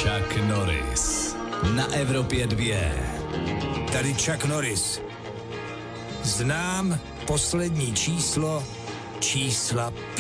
Chuck Norris na Evropě 2. Tady Chuck Norris. Znám poslední čísla